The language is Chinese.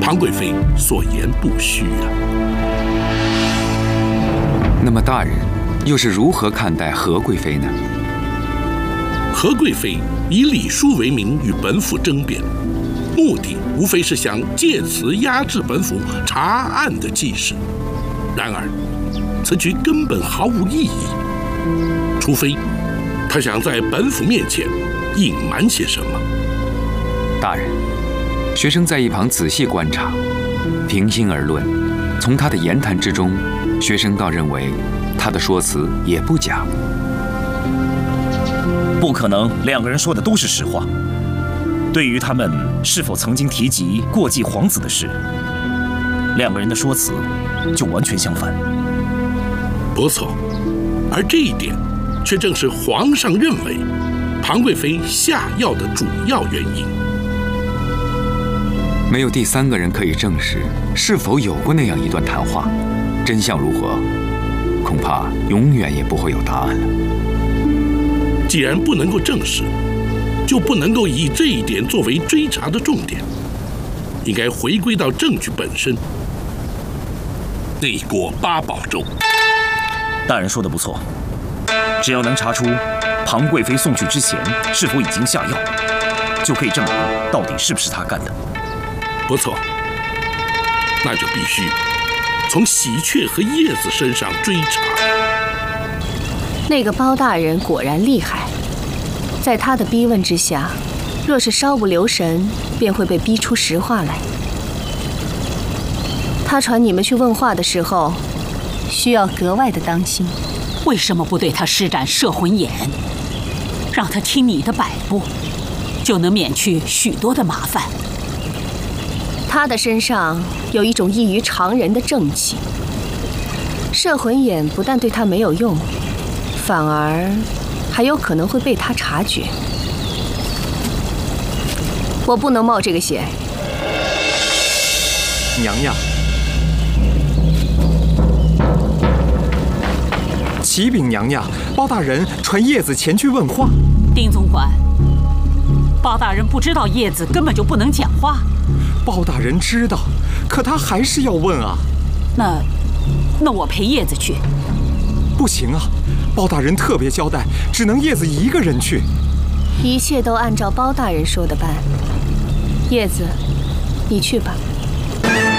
庞贵妃所言不虚啊。 那么大人又是如何看待何贵妃呢？ 何贵妃以礼数为名与本府争辩，目的无非是想借此压制本府查案的气势。然而，此举根本毫无意义，除非他想在本府面前隐瞒些什么。 大人，学生在一旁仔细观察，平心而论，从他的言谈之中，学生倒认为他的说辞也不假。 不可能两个人说的都是实话。对于他们是否曾经提及过继皇子的事，两个人的说辞就完全相反。 不错，而这一点却正是皇上认为庞贵妃下药的主要原因。 没有第三个人可以证实是否有过那样一段谈话，真相如何，恐怕永远也不会有答案了。 既然不能够证实，就不能够以这一点作为追查的重点，应该回归到证据本身。内国八宝粥。 大人说的不错，只要能查出庞贵妃送去之前是否已经下药，就可以证明到底是不是他干的。 不错，那就必须从喜鹊和叶子身上追查。 那个包大人果然厉害，在他的逼问之下，若是稍不留神，便会被逼出实话来。他传你们去问话的时候，需要格外的当心。 为什么不对他施展摄魂眼，让他听你的摆布，就能免去许多的麻烦？ 他的身上有一种异于常人的正气，摄魂眼不但对他没有用，反而还有可能会被他察觉。我不能冒这个险。 娘娘，启禀娘娘，包大人传叶子前去问话。 丁总管，包大人不知道叶子根本就不能讲话。 包大人知道，可他还是要问啊。 那我陪叶子去。 不行啊，包大人特别交代，只能叶子一个人去。 一切都按照包大人说的办。叶子，你去吧。